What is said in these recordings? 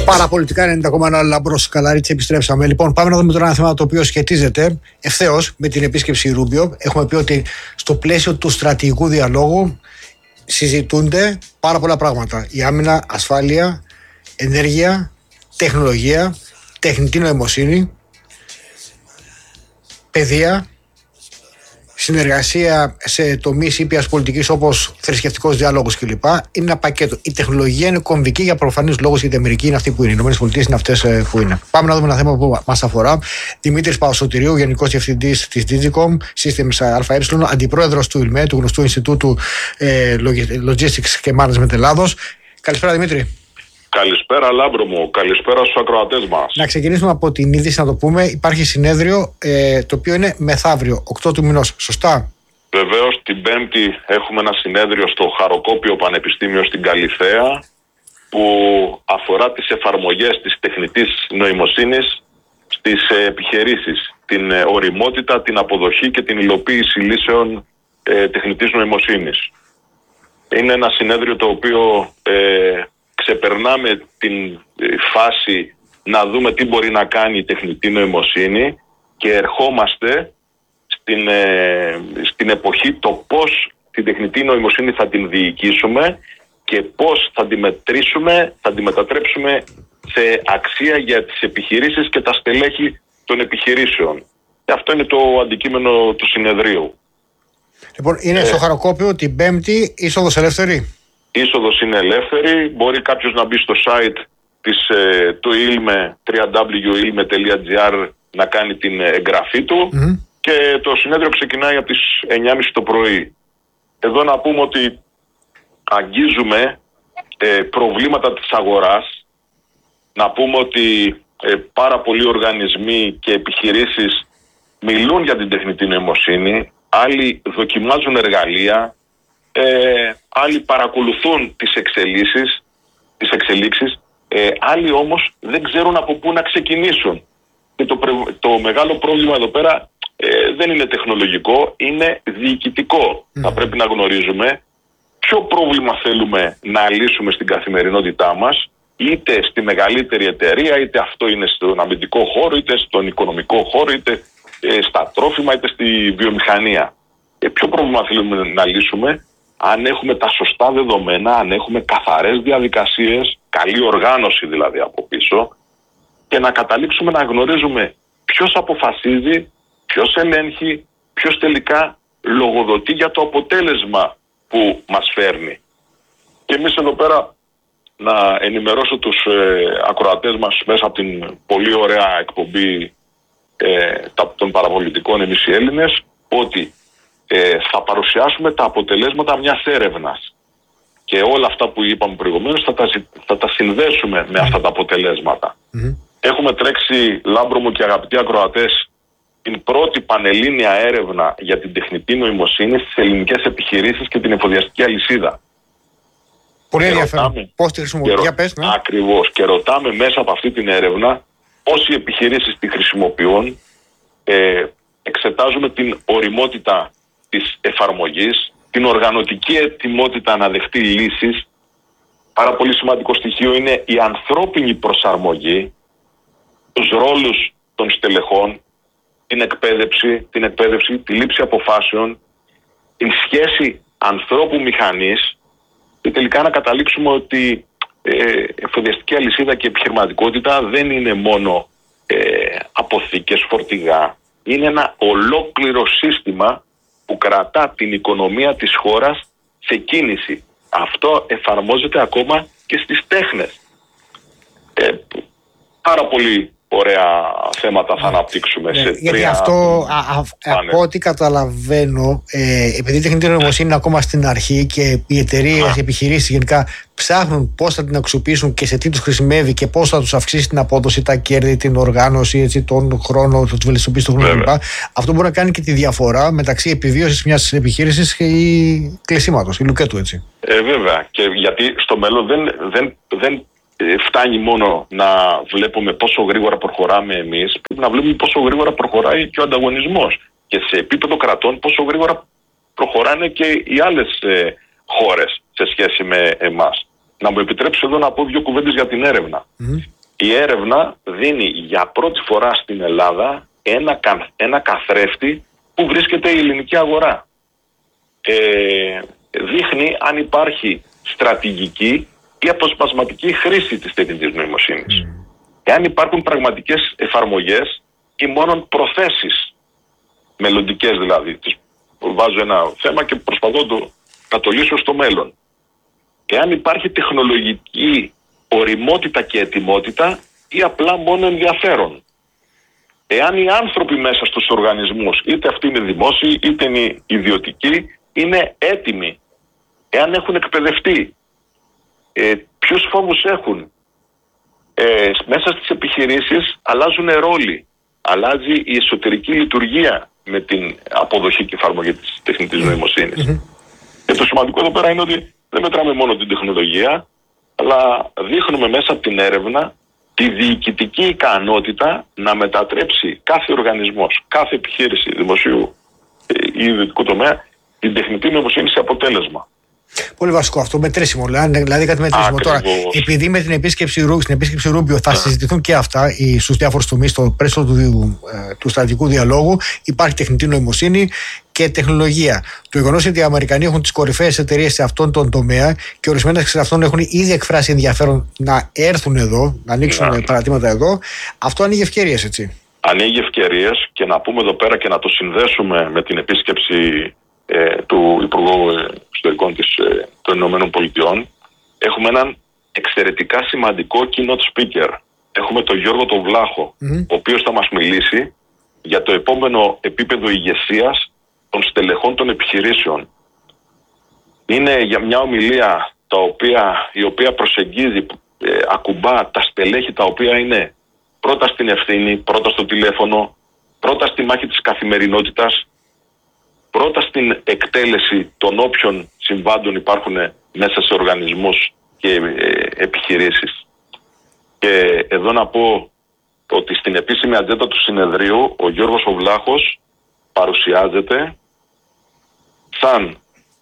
Παραπολιτικά 90,1 Λάμπρος Καλαρίτση, επιστρέψαμε. Λοιπόν, πάμε να δούμε τώρα ένα θέμα το οποίο σχετίζεται ευθέως με την επίσκεψη Ρούμπιο. Έχουμε πει ότι στο πλαίσιο του στρατηγικού διαλόγου συζητούνται πάρα πολλά πράγματα. Η άμυνα, ασφάλεια, ενέργεια, τεχνολογία, τεχνητή νοημοσύνη, παιδεία, συνεργασία σε τομείς ήπιας πολιτικής όπως θρησκευτικός διάλογος κλπ. Είναι ένα πακέτο. Η τεχνολογία είναι κομβική για προφανείς λόγους, γιατί η Αμερική είναι αυτή που είναι. Οι ΗΠΑ είναι αυτές που είναι. Πάμε να δούμε ένα θέμα που μας αφορά. Δημήτρης Παπασωτηρίου, Γενικός Διευθυντής της Digicom Systems ΑΕ, Αντιπρόεδρος του ΙΛΜΕ, του γνωστού Ινστιτούτου Logistics και Management Ελλάδος. Καλησπέρα, Δημήτρη. Καλησπέρα, Λάμπρο μου. Καλησπέρα στους ακροατές μας. Να ξεκινήσουμε από την είδηση, να το πούμε. Υπάρχει συνέδριο το οποίο είναι μεθαύριο, 8 του μηνός. Σωστά? Βεβαίως, την Πέμπτη έχουμε ένα συνέδριο στο Χαροκόπιο Πανεπιστήμιο στην Καλιθέα που αφορά τις εφαρμογές της τεχνητής νοημοσύνης στις επιχειρήσεις. Την ωριμότητα, την αποδοχή και την υλοποίηση λύσεων τεχνητής νοημοσύνης. Είναι ένα συνέδριο το οποίο ξεπερνάμε την φάση να δούμε τι μπορεί να κάνει η τεχνητή νοημοσύνη και ερχόμαστε στην εποχή το πώς την τεχνητή νοημοσύνη θα την διοικήσουμε και πώς θα τη μετρήσουμε, θα τη μετατρέψουμε σε αξία για τις επιχειρήσεις και τα στελέχη των επιχειρήσεων. Και αυτό είναι το αντικείμενο του συνεδρίου. Λοιπόν, είναι στο Χαροκόπιο την Πέμπτη, είσοδος ελεύθερη? Είσοδος είναι ελεύθερη. Μπορεί κάποιος να μπει στο site του ILME, www.ilme.gr, να κάνει την εγγραφή του και το συνέδριο ξεκινάει από τις 9.30 το πρωί. Εδώ να πούμε ότι αγγίζουμε προβλήματα της αγοράς. Να πούμε ότι πάρα πολλοί οργανισμοί και επιχειρήσεις μιλούν για την τεχνητή νοημοσύνη, άλλοι δοκιμάζουν εργαλεία, άλλοι παρακολουθούν τις εξελίξεις, άλλοι όμως δεν ξέρουν από πού να ξεκινήσουν. Και το μεγάλο πρόβλημα εδώ πέρα δεν είναι τεχνολογικό, είναι διοικητικό. Θα πρέπει να γνωρίζουμε ποιο πρόβλημα θέλουμε να λύσουμε στην καθημερινότητά μας, είτε στη μεγαλύτερη εταιρεία, είτε αυτό είναι στον αμυντικό χώρο, είτε στον οικονομικό χώρο, είτε στα τρόφιμα, είτε στη βιομηχανία. Ποιο πρόβλημα θέλουμε να λύσουμε? Αν έχουμε τα σωστά δεδομένα, αν έχουμε καθαρές διαδικασίες, καλή οργάνωση δηλαδή από πίσω, και να καταλήξουμε να γνωρίζουμε ποιος αποφασίζει, ποιος ελέγχει, ποιος τελικά λογοδοτεί για το αποτέλεσμα που μας φέρνει. Και εμείς εδώ πέρα να ενημερώσω τους ακροατές μας μέσα από την πολύ ωραία εκπομπή των παραπολιτικών εμείς οι Έλληνες, ότι θα παρουσιάσουμε τα αποτελέσματα μιας έρευνας και όλα αυτά που είπαμε προηγουμένως θα τα συνδέσουμε με αυτά τα αποτελέσματα. Έχουμε τρέξει, Λάμπρο μου και αγαπητοί ακροατές, την πρώτη πανελλήνια έρευνα για την τεχνητή νοημοσύνη στις ελληνικές επιχειρήσεις και την εφοδιαστική αλυσίδα. Πολύ ενδιαφέρον. Πώς τη χρησιμοποιούμε? Για πες, ναι. Ακριβώς. Και ρωτάμε μέσα από αυτή την έρευνα πώς οι επιχειρήσεις τη χρησιμοποιούν, εξετάζουμε την ωριμότητα της εφαρμογής, την οργανωτική ετοιμότητα να δεχτεί λύσεις. Πάρα πολύ σημαντικό στοιχείο είναι η ανθρώπινη προσαρμογή, τους ρόλους των στελεχών, την εκπαίδευση, τη λήψη αποφάσεων, την σχέση ανθρώπου-μηχανής και τελικά να καταλήξουμε ότι εφοδιαστική αλυσίδα και επιχειρηματικότητα δεν είναι μόνο αποθήκες, φορτηγά. Είναι ένα ολόκληρο σύστημα που κρατά την οικονομία της χώρας σε κίνηση. Αυτό εφαρμόζεται ακόμα και στις τέχνες. Πάρα πολύ ωραία θέματα θα αναπτύξουμε σε γιατί τρία. Αυτό, από ό,τι καταλαβαίνω, επειδή η τεχνητή νοημοσύνη είναι ακόμα στην αρχή και οι εταιρείες, οι επιχειρήσεις γενικά ψάχνουν πώς θα την αξιοποιήσουν και σε τι τους χρησιμεύει και πώς θα τους αυξήσει την απόδοση, τα κέρδη, την οργάνωση, έτσι, τον χρόνο, θα τους βελτιστοποιήσει τον χρόνο κλπ. Αυτό μπορεί να κάνει και τη διαφορά μεταξύ επιβίωσης μιας επιχείρησης και κλεισίματος, η λουκέτου, έτσι. Βέβαια. Και γιατί στο μέλλον δεν φτάνει μόνο να βλέπουμε πόσο γρήγορα προχωράμε εμείς, πρέπει να βλέπουμε πόσο γρήγορα προχωράει και ο ανταγωνισμός. Και σε επίπεδο κρατών πόσο γρήγορα προχωράνε και οι άλλες χώρες σε σχέση με εμάς. Να μου επιτρέψει εδώ να πω 2 κουβέντες για την έρευνα. Η έρευνα δίνει για πρώτη φορά στην Ελλάδα ένα καθρέφτη που βρίσκεται η ελληνική αγορά. Δείχνει αν υπάρχει στρατηγική ή αποσπασματική χρήση της τεχνητής νοημοσύνης. Εάν υπάρχουν πραγματικές εφαρμογές ή μόνον προθέσεις, μελλοντικές δηλαδή. Βάζω ένα θέμα και προσπαθώ να το λύσω στο μέλλον. Εάν υπάρχει τεχνολογική οριμότητα και ετοιμότητα ή απλά μόνο ενδιαφέρον. Εάν οι άνθρωποι μέσα στους οργανισμούς, είτε αυτοί είναι δημόσιοι είτε είναι ιδιωτικοί, είναι έτοιμοι. Εάν έχουν εκπαιδευτεί, ποιους φόβους έχουν. Μέσα στις επιχειρήσεις αλλάζουν ρόλοι. Αλλάζει η εσωτερική λειτουργία με την αποδοχή και εφαρμογή της τεχνητής νοημοσύνης. Και το σημαντικό εδώ πέρα είναι ότι δεν μετράμε μόνο την τεχνολογία, αλλά δείχνουμε μέσα από την έρευνα τη διοικητική ικανότητα να μετατρέψει κάθε οργανισμός, κάθε επιχείρηση δημοσίου ή ιδιωτικού τομέα την τεχνητή νοημοσύνη σε αποτέλεσμα. Πολύ βασικό αυτό, μετρήσιμο. Δηλαδή κάτι μετρήσιμο. Τώρα, επειδή με στην επίσκεψη Ρούμπιο θα συζητηθούν και αυτά στους διάφορους τομείς, στο πλαίσιο του στρατηγικού διαλόγου, υπάρχει τεχνητή νοημοσύνη και τεχνολογία. Το γεγονός ότι οι Αμερικανοί έχουν τις κορυφαίες εταιρείες σε αυτόν τον τομέα και ορισμένες εξ αυτών έχουν ήδη εκφράσει ενδιαφέρον να έρθουν εδώ, να ανοίξουν παραδείγματα εδώ, αυτό ανοίγει ευκαιρίες, έτσι. Ανοίγει ευκαιρίες και να πούμε εδώ πέρα και να το συνδέσουμε με την επίσκεψη του Υπουργού Εξωτερικών των Ηνωμένων Πολιτειών. Έχουμε έναν εξαιρετικά σημαντικό keynote speaker. Έχουμε τον Γιώργο τον Βλάχο, ο οποίος θα μας μιλήσει για το επόμενο επίπεδο ηγεσίας των στελεχών των επιχειρήσεων. Είναι για μια ομιλία η οποία προσεγγίζει, ακουμπά τα στελέχη τα οποία είναι πρώτα στην ευθύνη, πρώτα στο τηλέφωνο, πρώτα στη μάχη της καθημερινότητας, πρώτα στην εκτέλεση των όποιων συμβάντων υπάρχουν μέσα σε οργανισμούς και επιχειρήσεις. Και εδώ να πω ότι στην επίσημη ατζέντα του συνεδρίου ο Γιώργος ο Βλάχος παρουσιάζεται σαν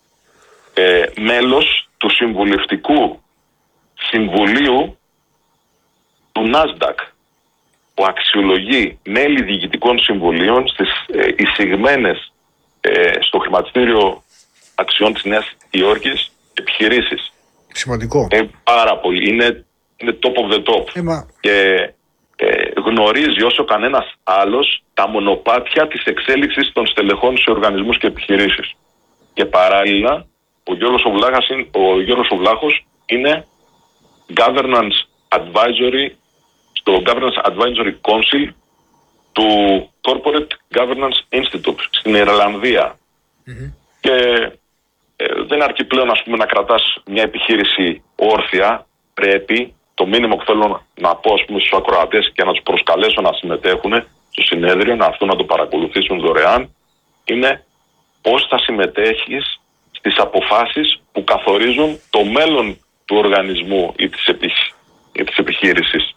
μέλος του Συμβουλευτικού Συμβουλίου του NASDAQ, που αξιολογεί μέλη διοικητικών συμβουλίων στις εισηγμένες στο χρηματιστήριο αξιών της Νέας Υόρκης επιχειρήσεις. Σημαντικό. Πάρα πολύ. Είναι top of the top. Και γνωρίζει όσο κανένας άλλος τα μονοπάτια της εξέλιξης των στελεχών σε οργανισμούς και επιχειρήσεις. Και παράλληλα ο Γιώργος ο Βλάχος είναι Governance Advisory στο Governance Advisory Council του Corporate Governance Institute στην Ιρλανδία. Και δεν αρκεί πλέον να κρατάς μια επιχείρηση όρθια. Πρέπει το μήνυμα που θέλω να πω στους ακροατές και να τους προσκαλέσω να συμμετέχουν στο συνέδριο, να έρθουν να το παρακολουθήσουν δωρεάν, είναι πώς θα συμμετέχεις στις αποφάσεις που καθορίζουν το μέλλον του οργανισμού ή της επιχείρησης.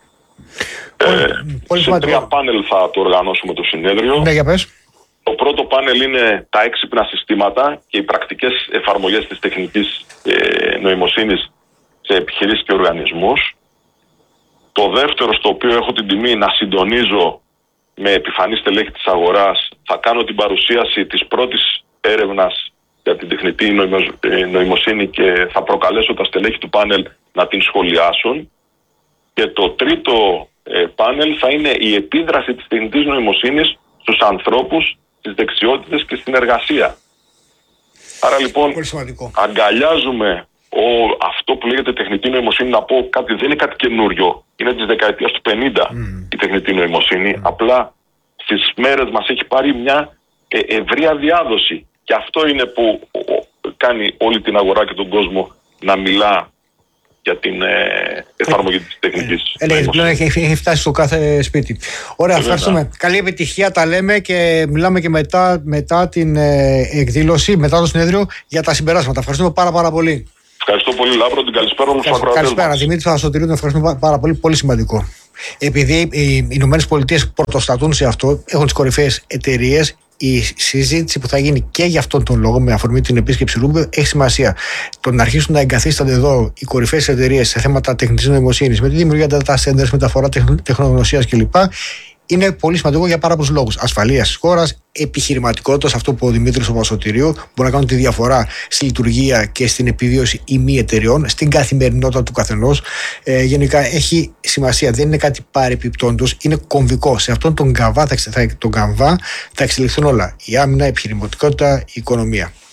Σε 3 πάνελ θα το οργανώσουμε το συνέδριο. Ναι, για πες. Το πρώτο πάνελ είναι τα έξυπνα συστήματα και οι πρακτικές εφαρμογές της τεχνητής νοημοσύνης σε επιχειρήσεις και οργανισμούς. Το δεύτερο, στο οποίο έχω την τιμή να συντονίζω με επιφανή στελέχη της αγοράς, θα κάνω την παρουσίαση της πρώτης έρευνας για την τεχνητή νοημοσύνη και θα προκαλέσω τα στελέχη του πάνελ να την σχολιάσουν. Και το τρίτο πάνελ θα είναι η επίδραση της τεχνητής νοημοσύνης στους ανθρώπους, στις δεξιότητες και στην εργασία. Άρα λοιπόν αγκαλιάζουμε αυτό που λέγεται τεχνητή νοημοσύνη. Να πω κάτι, δεν είναι κάτι καινούριο. Είναι της δεκαετίας του 50 η τεχνητή νοημοσύνη. Απλά στις μέρες μας έχει πάρει μια ευρεία διάδοση. Και αυτό είναι που κάνει όλη την αγορά και τον κόσμο να μιλά για την εφαρμογή της τεχνικής. Πλέον έχει φτάσει στο κάθε σπίτι. Ωραία, ευχαριστούμε. Καλή επιτυχία, τα λέμε και μιλάμε και μετά την εκδήλωση, μετά το συνέδριο, για τα συμπεράσματα. Ευχαριστούμε πάρα πολύ. Ευχαριστώ πολύ, Λάμπρο. Την καλησπέρα μου στους ακροατές. Καλησπέρα, Δημήτρη Θανασσοτηρίου. Ευχαριστούμε πάρα πολύ. Πολύ σημαντικό. Επειδή οι Ηνωμένες Πολιτείες πρωτοστατούν σε αυτό, έχουν τις κορυφαίες εταιρείες, η συζήτηση που θα γίνει και για αυτόν τον λόγο, με αφορμή την επίσκεψη Ρούμπιο, έχει σημασία. Το να αρχίσουν να εγκαθίστανται εδώ οι κορυφαίες εταιρείες σε θέματα τεχνητής νοημοσύνης, με τη δημιουργία data centers, μεταφορά τεχνογνωσίας κλπ. Είναι πολύ σημαντικό για πάρα πολλούς λόγους. Ασφαλείας της χώρας, επιχειρηματικότητας, αυτό που ο Δημήτρης ο Παπασωτηρίου μπορεί να κάνουν τη διαφορά στη λειτουργία και στην επιβίωση ημί εταιριών, στην καθημερινότητα του καθενός. Γενικά έχει σημασία. Δεν είναι κάτι παρεπιπτόντος, είναι κομβικό. Σε αυτόν τον καμβά θα εξελιχθούν όλα. Η άμυνα, η επιχειρηματικότητα, η οικονομία.